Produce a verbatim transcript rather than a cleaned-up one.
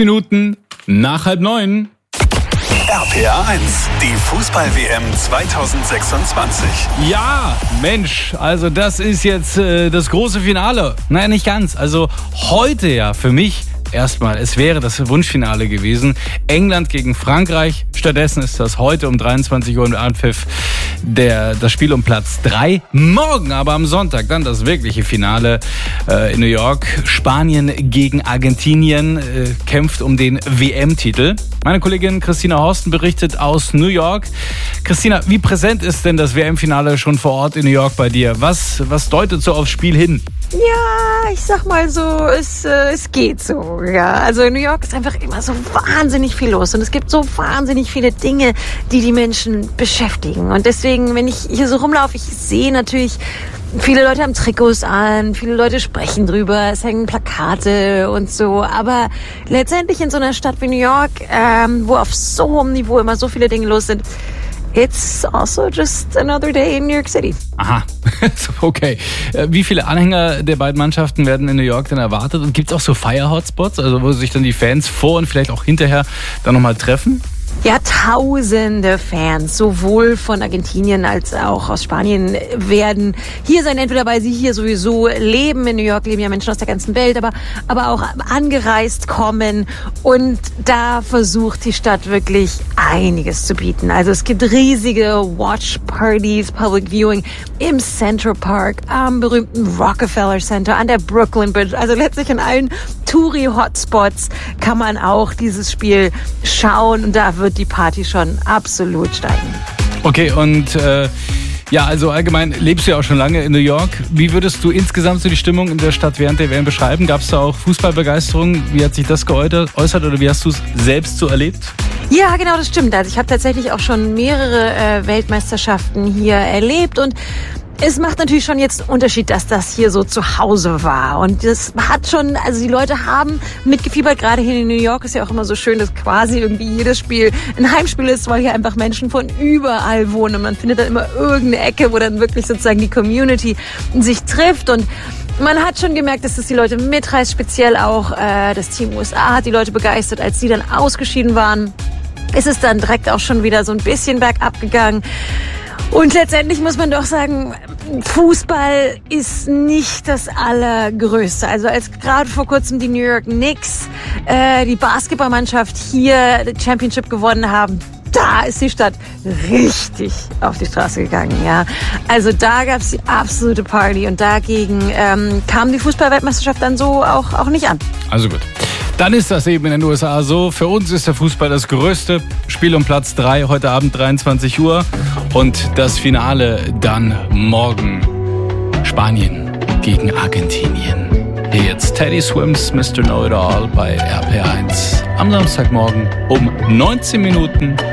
Minuten nach halb neun. R P R eins, die Fußball-W M zweitausendsechsundzwanzig. Ja, Mensch, also das ist jetzt äh, das große Finale. Naja, nicht ganz. Also heute ja für mich erstmal, es wäre das Wunschfinale gewesen. England gegen Frankreich. Stattdessen ist das heute um dreiundzwanzig Uhr im Anpfiff der, das Spiel um Platz drei. Morgen aber am Sonntag dann das wirkliche Finale äh, in New York. Spanien gegen Argentinien äh, kämpft um den W M-Titel. Meine Kollegin Christina Horsten berichtet aus New York. Christina, wie präsent ist denn das W M-Finale schon vor Ort in New York bei dir? Was, was deutet so aufs Spiel hin? Ja, ich sag mal so, es, äh, es geht so. Ja, also in New York ist einfach immer so wahnsinnig viel los und es gibt so wahnsinnig viele Dinge, die die Menschen beschäftigen. Und deswegen, wenn ich hier so rumlaufe, ich sehe natürlich, viele Leute haben Trikots an, viele Leute sprechen drüber, es hängen Plakate und so. Aber letztendlich in so einer Stadt wie New York, ähm, wo auf so hohem Niveau immer so viele Dinge los sind, it's also just another day in New York City. Aha, okay. Wie viele Anhänger der beiden Mannschaften werden in New York denn erwartet? Und gibt es auch so Fire-Hotspots, also wo sich dann die Fans vor und vielleicht auch hinterher dann nochmal treffen? Ja, tausende Fans, sowohl von Argentinien als auch aus Spanien, werden hier sein, entweder weil sie hier sowieso leben. In New York leben ja Menschen aus der ganzen Welt, aber, aber auch angereist kommen. Und da versucht die Stadt wirklich einiges zu bieten. Also es gibt riesige Watch-Parties, Public Viewing im Central Park, am berühmten Rockefeller Center, an der Brooklyn Bridge. Also letztlich an allen Touri-Hotspots kann man auch dieses Spiel schauen. Und da wird die Party schon absolut steigen. Okay, und äh, ja, also allgemein lebst du ja auch schon lange in New York. Wie würdest du insgesamt so die Stimmung in der Stadt während der W M beschreiben? Gab es da auch Fußballbegeisterung? Wie hat sich das geäußert oder wie hast du es selbst so erlebt? Ja, genau, das stimmt. Also ich habe tatsächlich auch schon mehrere äh, Weltmeisterschaften hier erlebt und es macht natürlich schon jetzt einen Unterschied, dass das hier so zu Hause war. Und das hat schon, also die Leute haben mitgefiebert, gerade hier in New York ist ja auch immer so schön, dass quasi irgendwie jedes Spiel ein Heimspiel ist, weil hier einfach Menschen von überall wohnen. Und man findet dann immer irgendeine Ecke, wo dann wirklich sozusagen die Community sich trifft. Und man hat schon gemerkt, dass das die Leute mitreißt, speziell auch äh, das Team U S A hat die Leute begeistert, als sie dann ausgeschieden waren. Ist es dann direkt auch schon wieder so ein bisschen bergab gegangen. Und letztendlich muss man doch sagen, Fußball ist nicht das Allergrößte. Also als gerade vor kurzem die New York Knicks, äh, die Basketballmannschaft hier die Championship gewonnen haben, da ist die Stadt richtig auf die Straße gegangen, ja. Also da gab es die absolute Party und dagegen ähm, kam die Fußball-Weltmeisterschaft dann so auch, auch nicht an. Also gut. Dann ist das eben in den U S A so. Für uns ist der Fußball das größte Spiel um Platz drei, heute Abend dreiundzwanzig Uhr. Und das Finale dann morgen. Spanien gegen Argentinien. Hier jetzt Teddy Swims, Mister Know-It-All bei R P R eins. Am Samstagmorgen um neunzehn Minuten